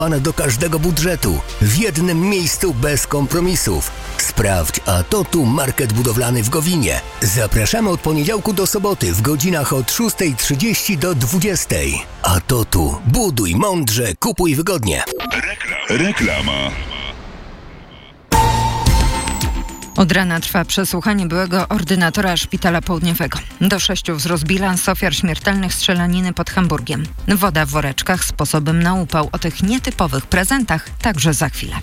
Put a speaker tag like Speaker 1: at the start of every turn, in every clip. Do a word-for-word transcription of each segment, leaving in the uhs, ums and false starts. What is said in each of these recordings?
Speaker 1: do każdego budżetu, w jednym miejscu bez kompromisów. Sprawdź Atotu Market Budowlany w Gowinie. Zapraszamy od poniedziałku do soboty w godzinach od szósta trzydzieści do dwudziestej. Atotu. Buduj mądrze, kupuj wygodnie.
Speaker 2: Rekla- Reklama.
Speaker 3: Od rana trwa przesłuchanie byłego ordynatora Szpitala Południowego. Do sześciu wzrósł bilans ofiar śmiertelnych strzelaniny pod Hamburgiem. Woda w woreczkach sposobem na upał. O tych nietypowych prezentach także za chwilę.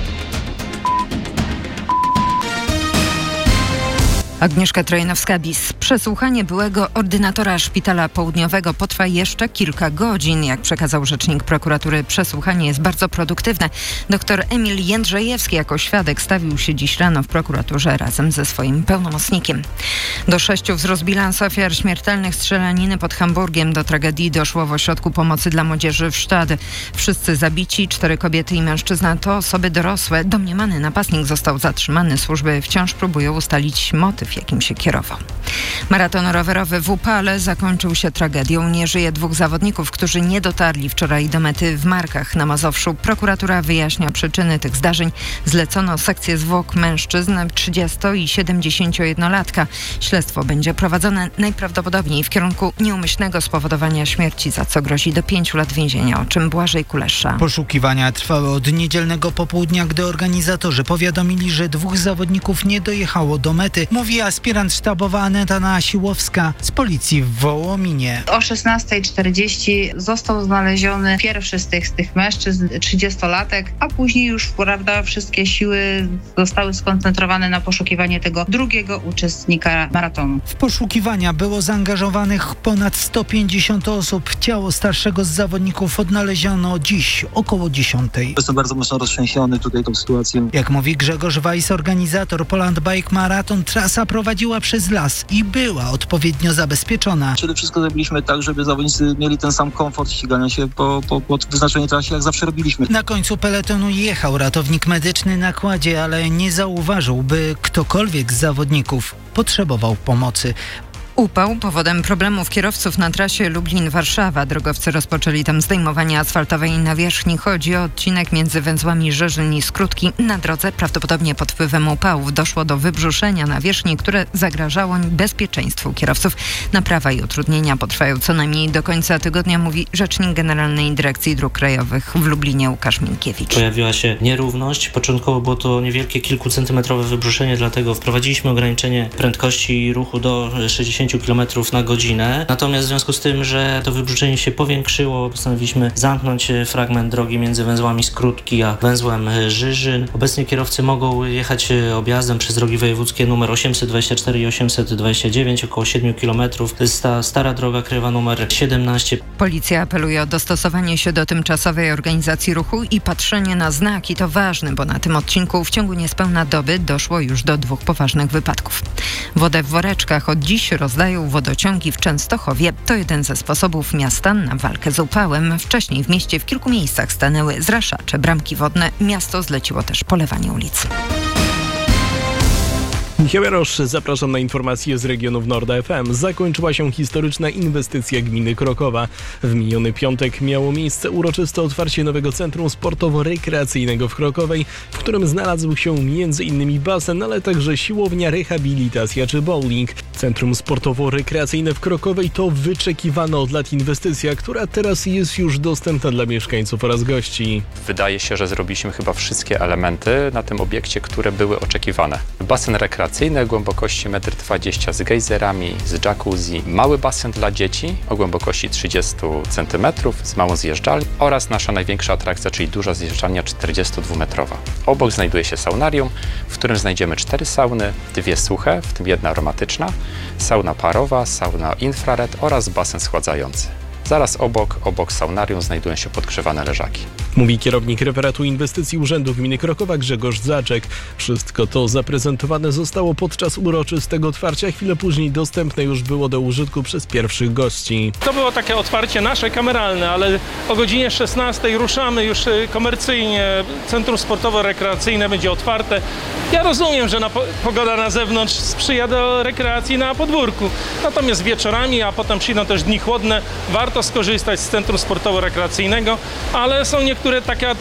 Speaker 3: Agnieszka Trojanowska-Bis. Przesłuchanie byłego ordynatora Szpitala Południowego potrwa jeszcze kilka godzin. Jak przekazał rzecznik prokuratury, przesłuchanie jest bardzo produktywne. Doktor Emil Jędrzejewski jako świadek stawił się dziś rano w prokuraturze razem ze swoim pełnomocnikiem. Do sześciu wzrósł bilans ofiar śmiertelnych strzelaniny pod Hamburgiem. Do tragedii doszło w ośrodku pomocy dla młodzieży w Stade. Wszyscy zabici, cztery kobiety i mężczyzna to osoby dorosłe. Domniemany napastnik został zatrzymany. Służby wciąż próbują ustalić motyw, jakim się kierował. Maraton rowerowy w Upale zakończył się tragedią. Nie żyje dwóch zawodników, którzy nie dotarli wczoraj do mety w Markach na Mazowszu. Prokuratura wyjaśnia przyczyny tych zdarzeń. Zlecono sekcję zwłok mężczyzn trzydziesto- i siedemdziesięciojednolatka. Śledztwo będzie prowadzone najprawdopodobniej w kierunku nieumyślnego spowodowania śmierci, za co grozi do pięciu lat więzienia, o czym Błażej Kulesza.
Speaker 4: Poszukiwania trwały od niedzielnego popołudnia, gdy organizatorzy powiadomili, że dwóch zawodników nie dojechało do mety. Mówi aspirant sztabowa Aneta Nasiłowska z policji w Wołominie.
Speaker 5: O szesnasta czterdzieści został znaleziony pierwszy z tych, z tych mężczyzn, trzydziestolatek, a później już, prawda, wszystkie siły zostały skoncentrowane na poszukiwanie tego drugiego uczestnika maratonu.
Speaker 4: W poszukiwania było zaangażowanych ponad sto pięćdziesiąt osób. Ciało starszego z zawodników odnaleziono dziś około dziesiątej.
Speaker 6: Jestem bardzo mocno roztrzęsiony tutaj tą sytuacją.
Speaker 4: Jak mówi Grzegorz Weiss, organizator Poland Bike Marathon, trasa prowadziła przez las i była odpowiednio zabezpieczona.
Speaker 6: Czyli wszystko zrobiliśmy tak, żeby zawodnicy mieli ten sam komfort ścigania się po, po, po wyznaczonej trasie, jak zawsze robiliśmy.
Speaker 4: Na końcu peletonu jechał ratownik medyczny na kładzie, ale nie zauważył, by ktokolwiek z zawodników potrzebował pomocy.
Speaker 3: Upał powodem problemów kierowców na trasie Lublin-Warszawa. Drogowcy rozpoczęli tam zdejmowanie asfaltowej nawierzchni. Chodzi o odcinek między węzłami Żyżyn i Skrótki. Na drodze prawdopodobnie pod wpływem upałów doszło do wybrzuszenia nawierzchni, które zagrażało bezpieczeństwu kierowców. Naprawa i utrudnienia potrwają co najmniej do końca tygodnia, mówi rzecznik Generalnej Dyrekcji Dróg Krajowych w Lublinie Łukasz Minkiewicz.
Speaker 7: Pojawiła się nierówność. Początkowo było to niewielkie, kilkucentymetrowe wybrzuszenie, dlatego wprowadziliśmy ograniczenie prędkości ruchu do sześćdziesięciu kilometrów na godzinę. Natomiast w związku z tym, że to wybrzuszenie się powiększyło, postanowiliśmy zamknąć fragment drogi między węzłami Skrótki a węzłem Żyżyn. Obecnie kierowcy mogą jechać objazdem przez drogi wojewódzkie numer osiemset dwadzieścia cztery i osiemset dwadzieścia dziewięć, około siedmiu kilometrów. To jest ta stara droga krajowa numer siedemnaście.
Speaker 3: Policja apeluje o dostosowanie się do tymczasowej organizacji ruchu i patrzenie na znaki. To ważne, bo na tym odcinku w ciągu niespełna doby doszło już do dwóch poważnych wypadków. Wodę w woreczkach od dziś rozdają wodociągi w Częstochowie. To jeden ze sposobów miasta na walkę z upałem. Wcześniej w mieście w kilku miejscach stanęły zraszacze, bramki wodne. Miasto zleciło też polewanie ulic.
Speaker 8: Michał Jarosz, zapraszam na informacje z regionów Norda F M. Zakończyła się historyczna inwestycja gminy Krokowa. W miniony piątek miało miejsce uroczyste otwarcie nowego centrum sportowo-rekreacyjnego w Krokowej, w którym znalazł się między innymi basen, ale także siłownia, rehabilitacja czy bowling. Centrum sportowo-rekreacyjne w Krokowej to wyczekiwana od lat inwestycja, która teraz jest już dostępna dla mieszkańców oraz gości.
Speaker 9: Wydaje się, że zrobiliśmy chyba wszystkie elementy na tym obiekcie, które były oczekiwane. Basen rekreacyjny głębokości metr dwadzieścia m z gejzerami, z jacuzzi, mały basen dla dzieci o głębokości trzydzieści centymetrów z małą zjeżdżalnią oraz nasza największa atrakcja, czyli duża zjeżdżalnia czterdziestodwumetrowa. Obok znajduje się saunarium, w którym znajdziemy cztery sauny, dwie suche, w tym jedna aromatyczna, sauna parowa, sauna infrared oraz basen schładzający. Zaraz obok, obok saunarium znajdują się podgrzewane leżaki.
Speaker 8: Mówi kierownik referatu inwestycji Urzędu Gminy Krokowa Grzegorz Zaczek. Wszystko to zaprezentowane zostało podczas uroczystego otwarcia. Chwilę później dostępne już było do użytku przez pierwszych gości.
Speaker 10: To było takie otwarcie nasze, kameralne, ale o godzinie szesnastej ruszamy już komercyjnie. Centrum sportowo-rekreacyjne będzie otwarte. Ja rozumiem, że na po- pogoda na zewnątrz sprzyja do rekreacji na podwórku. Natomiast wieczorami, a potem przyjdą też dni chłodne, warto warto skorzystać z centrum sportowo-rekreacyjnego, ale są niektóre takie